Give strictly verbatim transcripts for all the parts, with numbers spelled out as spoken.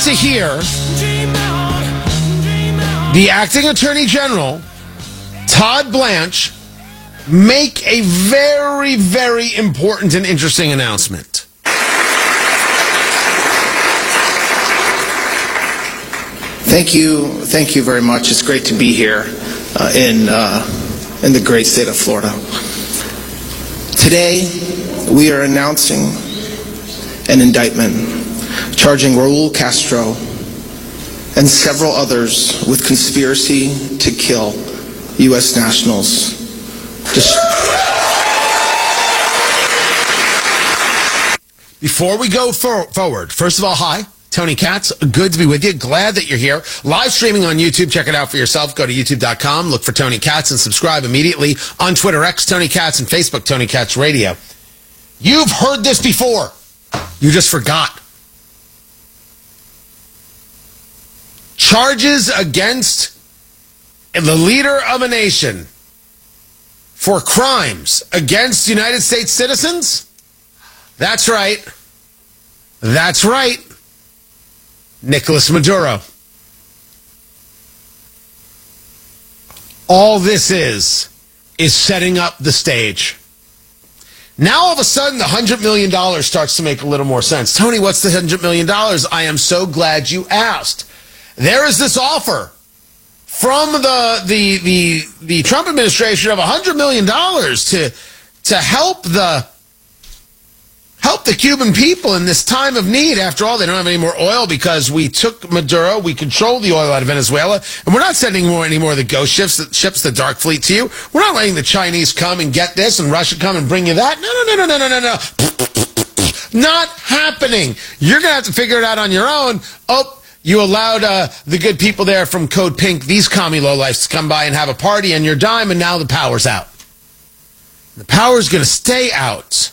to hear the acting attorney general, Todd Blanche, make a very, very important and interesting announcement. Thank you. Thank you very much. It's great to be here uh, in, uh, in the great state of Florida. Today, we are announcing an indictment charging Raul Castro and several others with conspiracy to kill U S nationals. Just Before we go for- forward, first of all, hi, Tony Katz. Good to be with you. Glad that you're here. Live streaming on YouTube. Check it out for yourself. Go to youtube dot com, look for Tony Katz, and subscribe immediately. On Twitter, X, Tony Katz, and Facebook, Tony Katz Radio. You've heard this before. You just forgot. Charges against the leader of a nation for crimes against United States citizens? That's right. That's right. Nicolas Maduro. All this is, is setting up the stage. Now, all of a sudden, the one hundred million dollars starts to make a little more sense. Tony, what's the one hundred million dollars? I am so glad you asked. There is this offer from the the the, the Trump administration of one hundred million dollars to to help the help the Cuban people in this time of need. After all, they don't have any more oil because we took Maduro, we control the oil out of Venezuela, and we're not sending more any more of the ghost ships, ships, the Dark Fleet to you. We're not letting the Chinese come and get this and Russia come and bring you that. No, no, no, no, no, no, no, no. Not happening. You're going to have to figure it out on your own. Oh, you allowed uh, the good people there from Code Pink, these commie lowlifes, to come by and have a party on your dime, and now the power's out. The power's going to stay out.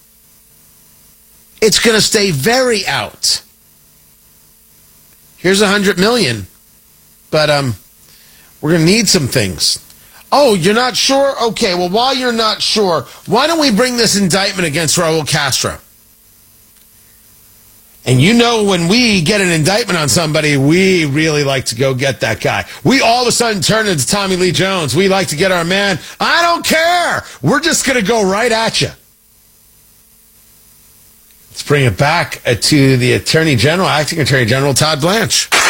It's going to stay very out. Here's a hundred million, but um, we're going to need some things. Oh, you're not sure? Okay, well, while you're not sure, why don't we bring this indictment against Raul Castro? And you know, when we get an indictment on somebody, we really like to go get that guy. We all of a sudden turn into Tommy Lee Jones. We like to get our man. I don't care. We're just going to go right at you. Let's bring it back to the Attorney General, Acting Attorney General Todd Blanche.